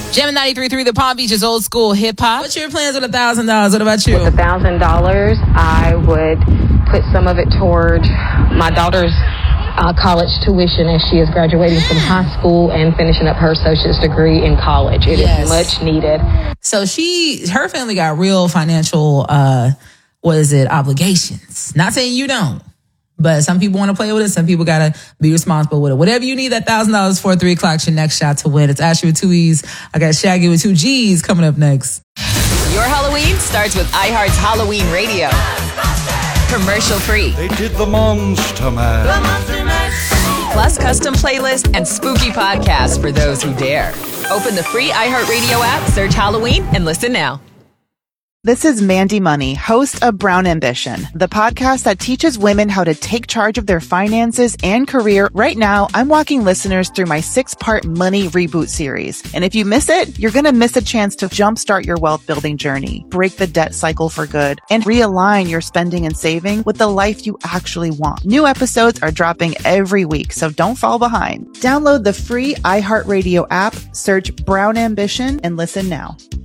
Gemini 93.3, the Palm Beach is old school hip hop. What's your plans with $1,000? What about you? With $1,000, I would put some of it toward my daughter's college tuition as she is graduating from high school and finishing up her associate's degree in college. It is much needed. So her family got real financial, obligations. Not saying you don't, but some people want to play with it. Some people got to be responsible with it. Whatever you need that $1,000 for, 3 o'clock, your next shot to win. It's Ashley with 2 E's. I got Shaggy with 2 G's coming up next. Your Halloween starts with iHeart's Halloween Radio. Commercial free. They did the Monster Mash. Plus custom playlists and spooky podcasts for those who dare. Open the free iHeartRadio app, search Halloween, and listen now. This is Mandy Money, host of Brown Ambition, the podcast that teaches women how to take charge of their finances and career. Right now, I'm walking listeners through my 6-part money reboot series. And if you miss it, you're going to miss a chance to jumpstart your wealth building journey, break the debt cycle for good, and realign your spending and saving with the life you actually want. New episodes are dropping every week, so don't fall behind. Download the free iHeartRadio app, search Brown Ambition, and listen now.